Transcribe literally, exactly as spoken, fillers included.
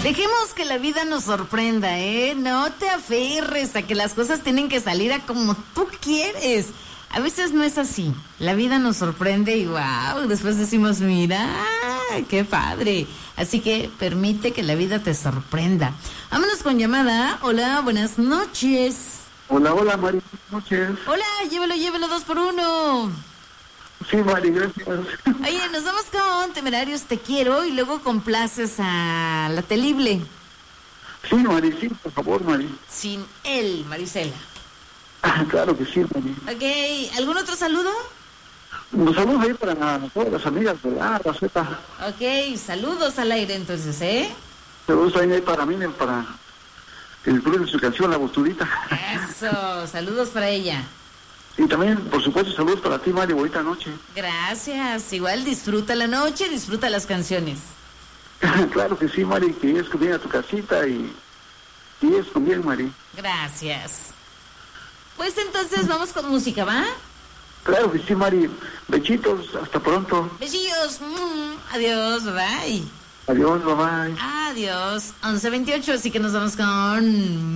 Dejemos que la vida nos sorprenda, ¿eh? No te aferres a que las cosas tienen que salir a como tú quieres. A veces no es así. La vida nos sorprende y wow, después decimos, mira, qué padre. Así que permite que la vida te sorprenda. Vámonos con llamada. Hola, buenas noches. Hola, hola, Mari, buenas noches. Hola, llévelo, llévelo, dos por uno. Sí, Mari, gracias. Oye, nos vamos con Temerarios, Te Quiero, y luego complaces a La Telible. Sí, Mari, sí, por favor, Mari. Sin él, Marisela. Ah, claro que sí, Mari. Ok, ¿algún otro saludo? Un saludo ahí para todas las amigas de la Roseta. Ok, saludos al aire entonces, ¿eh? Saludos ahí para mí, para el club de su canción, La Bostudita. Eso, saludos para ella. Y también, por supuesto, saludos para ti, Mari, bonita noche. Gracias, igual disfruta la noche, disfruta las canciones. Claro que sí, Mari, que es bien a tu casita y, y es bien, Mari. Gracias. Pues entonces vamos con música, ¿va? Claro que sí, Mari. Besitos, hasta pronto. Besillos, mm, adiós, bye. Adiós, bye bye. Adiós, once veintiocho, así que nos vamos con